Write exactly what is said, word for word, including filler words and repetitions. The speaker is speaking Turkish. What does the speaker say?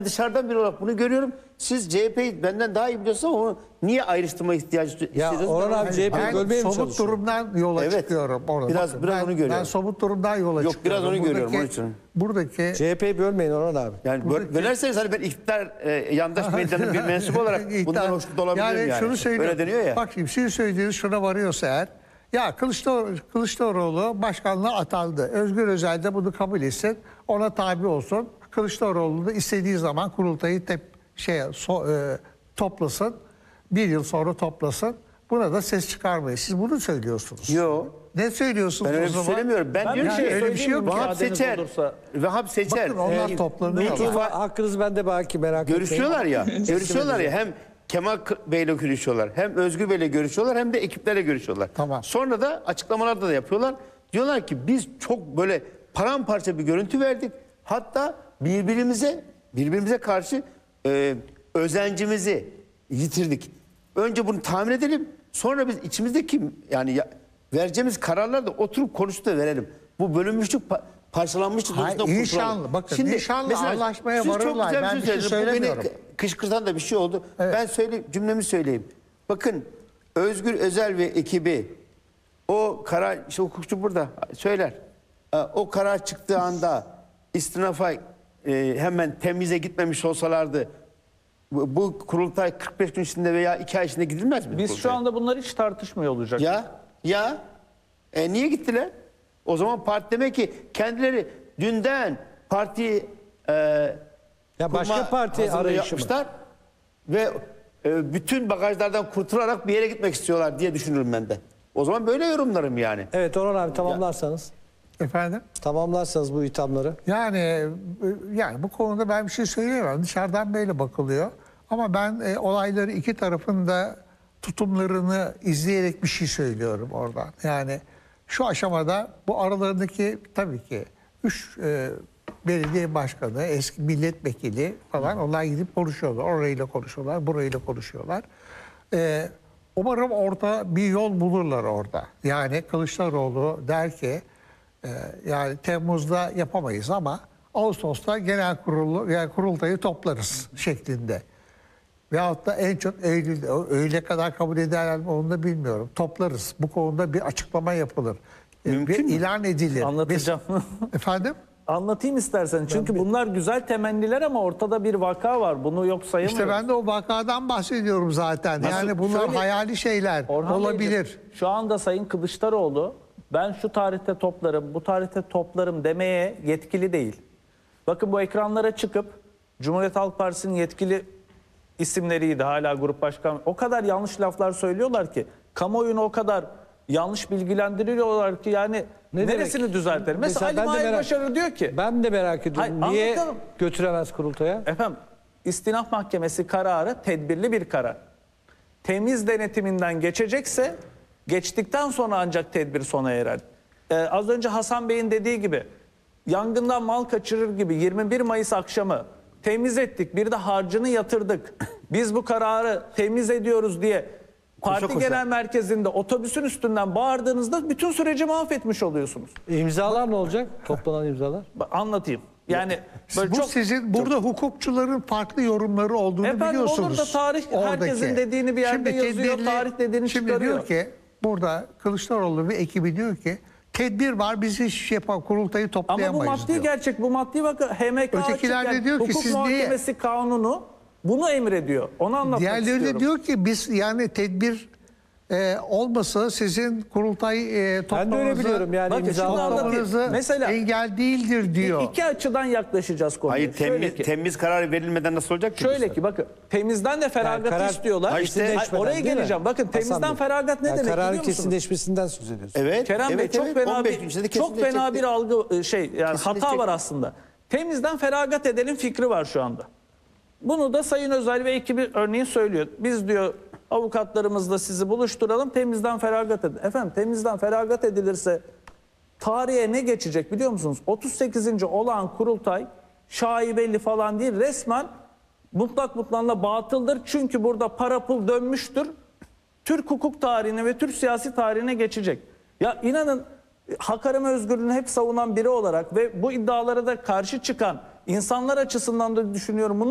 Dışarıdan biri olarak bunu görüyorum. Siz C H P'yi benden daha iyi biliyorsunuz ama onu niye ayrıştırma ihtiyacı hissediyorsunuz? Orhan abi C H P'yi Ben bölmeye mi somut çalışıyor? durumdan yola Evet. çıkıyorum. Orada. Biraz- Bakın, biraz ben, onu görüyorum. Ben somut durumdan yola Yok, çıkıyorum. biraz onu görüyorum, Buradaki- onun için. Buradaki C H P'yi bölmeyin Orhan abi. Yani böl- bölerseniz hani ben iktidar e, yandaş medyanın bir mensubu olarak bundan İktidar- hoşnut olabilirim yani. Yani şunu söylüyorum. Öyle deniyor ya. Bak şimdi sizin söylediğiniz şuna varıyorsa eğer. Ya Kılıçdaroğlu, Kılıçdaroğlu başkanlığa atandı. Özgür Özel de bunu kabul etsin. Ona tabi olsun. Kılıçdaroğlu da istediği zaman kurultayı tep, şey, so, e, toplasın. Bir yıl sonra toplasın. Buna da ses çıkarmayın. Siz bunu söylüyorsunuz. Yok. Ne söylüyorsunuz Ben öyle o bir şey zaman? söylemiyorum. Ben, Ben diyorum bir ki şey öyle bir şey yok. Vahap müsaadeniz seçer. olursa. Vahap seçer. Bakın onlar Ee, toplanıyorlar. İttifa- Hakkınız bende belki merak etmeyin. Görüşüyorlar ya. görüşüyorlar ya. Hem Kemal Bey'le görüşüyorlar. Hem Özgür Bey'le görüşüyorlar. Hem de ekiplerle görüşüyorlar. Tamam. Sonra da açıklamalarda da yapıyorlar. Diyorlar ki biz çok böyle paramparça bir görüntü verdik. Hatta birbirimize birbirimize karşı e, özencimizi yitirdik. Önce bunu tahmin edelim. Sonra biz içimizdeki yani ya, vereceğimiz kararlar da oturup konuşup da verelim. Bu bölünmüşlük pa- parçalanmışlık Hayır, durumundan inşallah, kurtulalım. bakın, inşallah mesela anlaşmaya siz çok varırlar. güzel Ben bir şey söylediniz. Bu beni söylemiyorum. kışkırtan da bir şey oldu. Ben söyle cümlemi söyleyeyim. Bakın Özgür Özel ve ekibi o karar, işte hukukçu burada söyler. Ee, O karar çıktığı anda istinafa e, hemen temize gitmemiş olsalardı bu, bu kurultay kırk beş gün içinde veya iki ay içinde gidilmez mi? Biz kurultay? şu anda bunları hiç tartışmıyor olacak. Ya ya e, niye gittiler? O zaman parti demek ki kendileri dünden partiyi e, Ya başka kurma parti hazırlığı arayışı mı? yapmışlar ve e, bütün bagajlardan kurtularak bir yere gitmek istiyorlar diye düşünürüm ben de. O zaman böyle yorumlarım yani. Evet Orhan abi tamamlarsanız. Efendim? Tamamlarsanız bu ithamları. Yani e, yani bu konuda ben bir şey söyleyemem. Dışarıdan böyle bakılıyor. Ama ben e, olayları iki tarafın da tutumlarını izleyerek bir şey söylüyorum oradan. Yani şu aşamada bu aralarındaki tabii ki üç e, belediye başkanı, eski milletvekili falan onlar gidip konuşuyorlar. Orayla konuşuyorlar, burayla konuşuyorlar. E, umarım orada bir yol bulurlar orada. Yani Kılıçdaroğlu der ki Ee, yani Temmuz'da yapamayız ama Ağustos'ta genel kurulu yani kurultayı toplarız şeklinde. Veyahut da en çok Eylül'de, öyle kadar kabul ederler mi onu da bilmiyorum. Toplarız. Bu konuda bir açıklama yapılır. Ee, Mümkün bir mü? ilan edilir. Anlatacağım. Biz- Efendim? Anlatayım istersen. Çünkü bunlar güzel temenniler ama ortada bir vaka var. Bunu yok sayamıyoruz. İşte ben de o vakadan bahsediyorum zaten. Nasıl? Yani bunlar Şöyle- hayali şeyler Orhan olabilir. Beyciğim, şu anda Sayın Kılıçdaroğlu ben şu tarihte toplarım, bu tarihte toplarım demeye yetkili değil. Bakın bu ekranlara çıkıp Cumhuriyet Halk Partisi'nin yetkili isimleriydi hala grup başkanı. O kadar yanlış laflar söylüyorlar ki kamuoyunu o kadar yanlış bilgilendiriyorlar ki yani Ne neresini demek? düzeltelim? Mesela, Mesela ben de Ali Mahir merak- Başarı diyor ki Ben de merak ediyorum. Hayır, Niye anlatalım. götüremez kurultaya? efendim istinaf mahkemesi kararı tedbirli bir karar. Temiz denetiminden geçecekse geçtikten sonra ancak tedbir sona erer. Ee, az önce Hasan Bey'in dediği gibi yangından mal kaçırır gibi yirmi bir Mayıs akşamı temiz ettik bir de harcını yatırdık. Biz bu kararı temiz ediyoruz diye parti koşa. genel merkezinde otobüsün üstünden bağırdığınızda bütün süreci mahvetmiş oluyorsunuz. İmzalar ne olacak? Toplanan imzalar. Bak, anlatayım. Yani böyle Bu çok sizin burada hukukçuların farklı yorumları olduğunu Efendim, biliyorsunuz. olur da tarih herkesin dediğini bir yerde yazıyor, tarih dediğini şimdi çıkarıyor. diyor ki burada Kılıçdaroğlu ve ekibi diyor ki tedbir var biz hiç şey yapalım kurultayı Ama toplayamayız bu maddi diyor. gerçek. Bu maddi vaka H M K Ötekiler de açık, yani diyor ki hukuk siz niye- muhakemesi kanunu bunu emrediyor. Onu anlatmak Diğerleri de istiyorum. diyor ki biz yani tedbir e, olmasa sizin kurultay e, Ben de öyle toplamanızı, biliyorum yani Bakın şimdi imzalar. anlatayım. toplamanızı Mesela- engel değildir diyor. İki açıdan yaklaşacağız konuya. Hayır Şöyle temiz, ki, temiz karar verilmeden nasıl olacak ki? bu şöyle işler? ki bakın temizden de feragatı karar- istiyorlar. Ha işte- Hayır, oraya değil mi? geleceğim. Bakın Hasan temizden Bey. feragat ne Yani demek kararın biliyor musunuz? kesinleşmesinden söz ediyorsun. Evet. Kerem Bey evet, çok evet. fena on beş bir gün içinde çok fena kesinleşecekti. bir algı şey yani hata Kesinleşecekti. var aslında. Temizden feragat edelim fikri var şu anda. Bunu da Sayın Özel ve ekibi örneğin söylüyor. Biz diyor avukatlarımızla sizi buluşturalım temizden feragat edin. Efendim temizden feragat edilirse tarihe ne geçecek biliyor musunuz? otuz sekizinci olağan kurultay şaibeli falan değil resmen mutlak mutlakla batıldır. Çünkü burada para pul dönmüştür. Türk hukuk tarihine ve Türk siyasi tarihine geçecek. Ya inanın hak arama özgürlüğünü hep savunan biri olarak ve bu iddialara da karşı çıkan insanlar açısından da düşünüyorum. Bunu